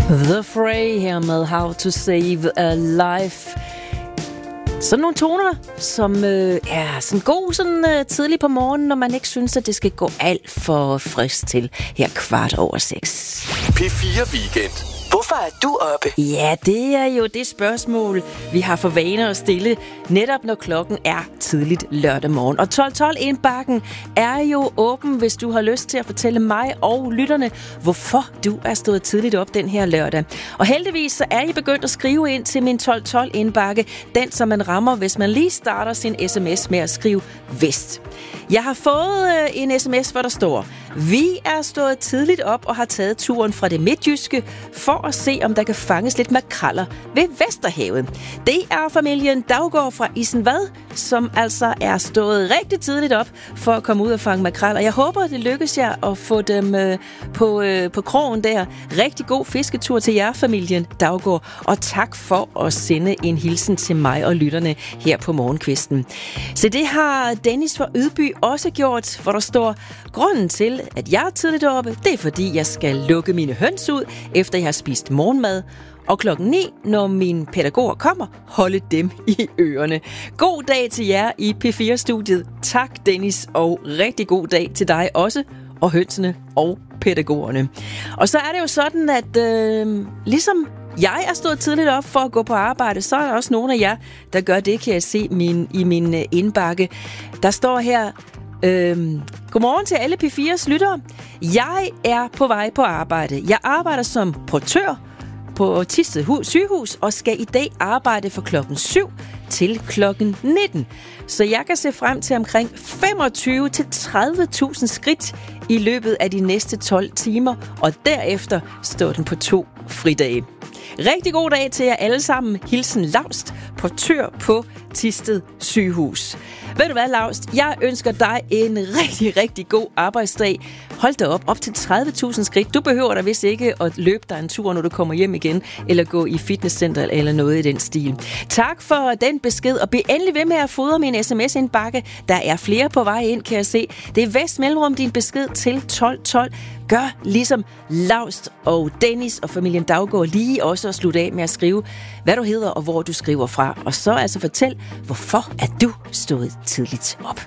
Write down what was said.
The Fray her med How to Save a Life. Sådan nogle toner, som er sådan god sådan, tidlig på morgenen, når man ikke synes, at det skal gå alt for frisk til her 6:15. P4 Weekend. Hvorfor er du oppe? Ja, det er jo det spørgsmål, vi har for vane at stille, netop når klokken er tidligt lørdag morgen. Og 12.12 indbakken er jo åben, hvis du har lyst til at fortælle mig og lytterne, hvorfor du er stået tidligt op den her lørdag. Og heldigvis så er I begyndt at skrive ind til min 12.12 indbakke, den som man rammer, hvis man lige starter sin sms med at skrive vest. Jeg har fået en sms, hvor der står: vi er stået tidligt op og har taget turen fra det midtjyske for at se, om der kan fanges lidt makreller ved Vesterhavet. Det er familien Daugård fra Isenvad, som altså er stået rigtig tidligt op for at komme ud og fange makreller. Jeg håber, det lykkes jer at få dem på krogen der. Rigtig god fisketur til jer, familien Daugård, og tak for at sende en hilsen til mig og lytterne her på morgenkvisten. Så det har Dennis fra Ydby også gjort, hvor der står: grunden til, at jeg er tidligt oppe, det er fordi, jeg skal lukke mine høns ud, efter jeg har spist morgenmad. Og 9:00, når mine pædagoger kommer, holde dem i ørerne. God dag til jer i P4-studiet. Tak, Dennis, og rigtig god dag til dig også, og hønsene og pædagogerne. Og så er det jo sådan, at ligesom jeg er stået tidligt op for at gå på arbejde, så er der også nogle af jer, der gør det, kan jeg se i min indbakke. Der står her: godmorgen til alle P4's lyttere. Jeg er på vej på arbejde. Jeg arbejder som portør på Thisted sygehus og skal i dag arbejde fra 7:00 til 19:00. Så jeg kan se frem til omkring 25.000 til 30.000 skridt i løbet af de næste 12 timer, og derefter står den på 2 fridage. Rigtig god dag til jer alle sammen. Hilsen Laust, portør på Thisted sygehus. Ved du hvad, Laust? Jeg ønsker dig en rigtig, rigtig god arbejdsdag. Hold da op til 30.000 skridt. Du behøver da vist ikke at løbe dig en tur, når du kommer hjem igen, eller gå i fitnesscenter eller noget i den stil. Tak for den besked, og bliv endelig ved med at fodre min sms-indbakke. Der er flere på vej ind, kan jeg se. Det er Vest Mellemrum, din besked til 12.12. Gør ligesom Laust og Dennis og familien Daugård lige også at slutte af med at skrive, hvad du hedder og hvor du skriver fra. Og så altså fortæl, hvorfor er du stået tidligt op.